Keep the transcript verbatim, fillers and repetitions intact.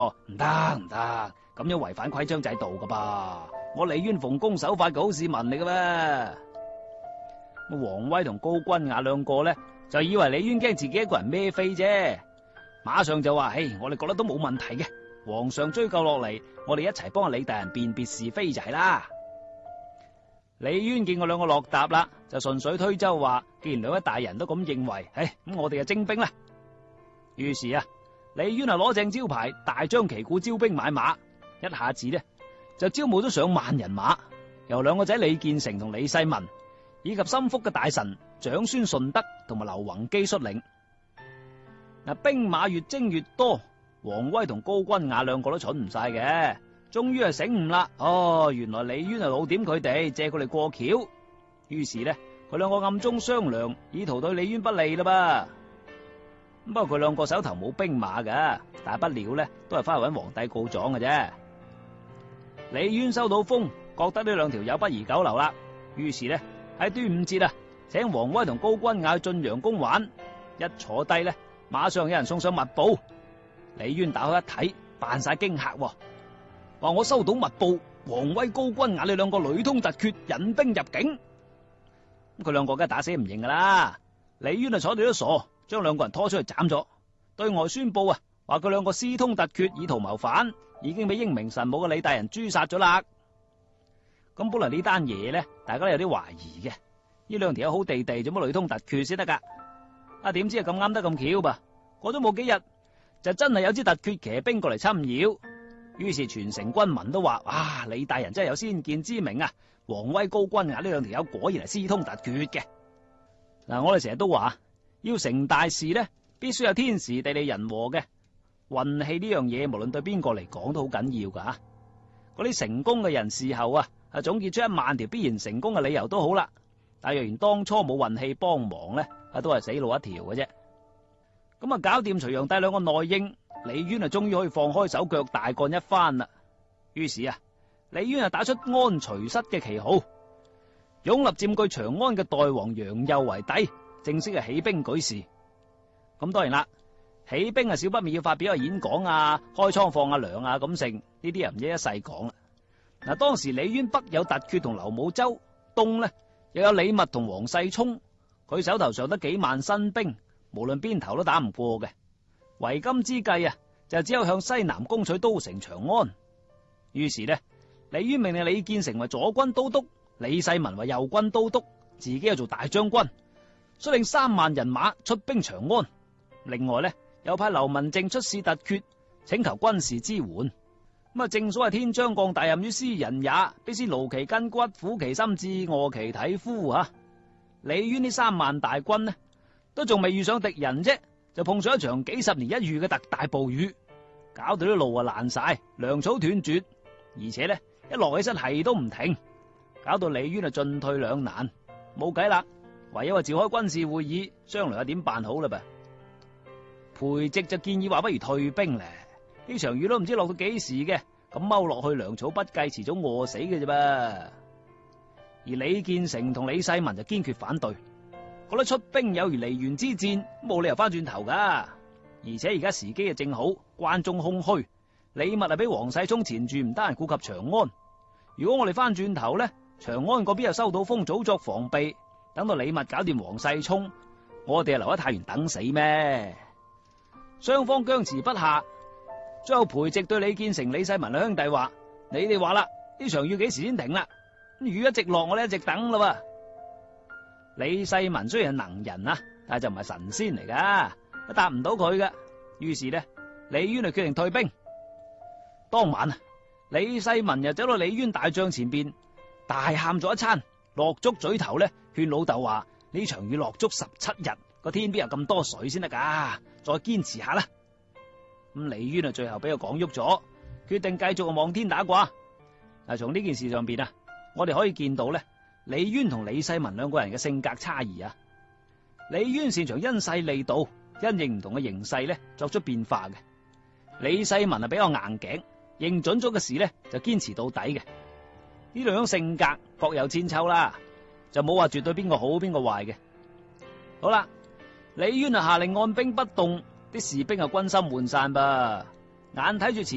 哦，唔得唔得，咁樣違反規章制度噶噃。我李淵奉公守法嘅好市民嚟嘅咩？王威同高君雅兩個咧就以為李淵驚自己一個人孭飛啫，馬上就話：唉，我哋覺得都冇問題嘅。皇上追究落嚟，我哋一齊幫李大人辨別是非就係啦。李淵見過兩個落答啦，就順水推舟話：既然兩位大人都咁認為，唉，咁我哋就徵兵啦。於是啊，李淵啊攞正招牌，大張旗鼓招兵買馬，一下子呢就招募咗上萬人馬，由兩個仔李建成同李世民以及心腹嘅大臣長孫順德同埋劉弘基率領。嗱，兵馬越徵越多，王威同高君雅兩個都蠢唔晒嘅，終於係醒悟啦。哦，原來李淵係老點佢哋，借佢哋過橋。於是呢，佢兩個暗中商量，以圖對李淵不利啦噃。不過佢兩個手頭冇兵馬噶，大不了呢都係翻去搵皇帝告狀嘅啫。李淵收到風，覺得呢兩條友不宜久留啦，於是呢喺端午節啊，請王威同高君雅去晉陽宮玩。一坐低呢，馬上有人送上密報。李淵打開一睇，扮晒驚嚇，話我收到密報，王威、高君雅你兩個女通突厥，引兵入境。咁佢兩個梗係打死唔認噶啦。李淵啊坐住都傻，將兩個人拖出去斬咗，對外宣布啊，話佢兩個私通突厥，以圖謀反，已經俾英明神武嘅李大人誅殺咗啦。咁本來呢單嘢咧，大家都有啲懷疑嘅，呢兩條友好地地，做乜女通突厥先得噶？啊，點知係咁啱得咁巧噃？過咗冇幾日，就真係有支突厥騎兵過嚟侵擾，於是全城軍民都話：哇，李大人真係有先見之明啊！王威、高君雅呢兩條友果然係私通突厥嘅。嗱，我哋成日都話，要成大事咧，必須有天時地利人和嘅。運氣呢樣嘢，無論對邊個嚟講都好緊要噶吓。嗰啲成功嘅人事後啊，啊總結出一萬條必然成功嘅理由都好啦。但若然當初冇運氣幫忙咧，啊都係死路一條嘅啫。咁啊，搞掂隋煬帝兩個內應，李淵啊終於可以放開手腳大幹一番啦。於是啊，李淵啊打出安徐室嘅旗號，擁立佔據長安嘅代王楊佑為帝，正式係起兵舉事。咁當然啦，起兵啊少不免要發表下演講啊，開倉放下糧啊咁成，呢啲人唔一一細講啦。嗱，當時李淵北有突厥同劉武周，東呢又有李密同王世充，佢手頭上得幾萬新兵，無論邊頭都打唔過嘅。為今之計啊，就只有向西南攻取都城長安。於是呢，李淵命令李建成為左軍都督，李世民為右軍都督，自己又做大將軍，率領三萬人馬出兵長安。另外呢，又派劉文靜出使突厥，請求軍事支援。咁啊，正所謂天將降大任於斯人也，必先勞其筋骨，苦其心志，餓其體膚啊！李淵呢三萬大軍呢，都仲未遇上敵人啫，就碰上一場幾十年一遇嘅特大暴雨，搞到啲路啊爛晒，糧草斷絕，而且呢一落起身係都唔停，搞到李淵啊進退兩難，冇計啦，唯有話召開軍事會議商量下點辦好啦噃。裴寂就建議話不如退兵咧，呢場雨都唔知落到幾時嘅，咁踎落去糧草不計，遲早餓死嘅啫噃。而李建成同李世民就堅決反對，覺得出兵有如離原之戰，冇理由翻轉頭噶。而且而家時機啊正好，關中空虛，李密啊俾王世充纏住，唔得閒顧及長安。如果我哋翻轉頭咧，長安嗰邊又收到風，早作防備，等到李密搞掂王世充，我哋啊留喺太原等死咩？雙方僵持不下，最後裴寂對李建成、李世民兩兄弟話：你哋話啦，呢場雨幾時先停啦？雨一直落，我哋一直等啦。李世民雖然係能人啊，但係就唔係神仙嚟噶，都答唔到佢嘅。於是呢，李淵就決定退兵。當晚啊，李世民又走到李淵大帳前邊，大喊咗一餐，落足嘴頭呢，勸老豆話：呢場雨落足十七日，個天邊有咁多水先得噶，再堅持下啦。咁李淵啊，最後俾佢講喐咗，決定繼續望天打卦。嗱，從呢件事上邊啊，我哋可以見到咧，李淵同李世民兩個人嘅性格差異啊。李淵擅長因勢利導，因應唔同嘅形勢咧作出變化嘅。李世民啊比較硬頸，認準咗嘅事咧就堅持到底嘅。呢兩種性格各有千秋啦，就冇話絕對邊個好邊個壞嘅。好啦，李淵啊下令按兵不動，啲士兵啊軍心渙散噃，眼睇住前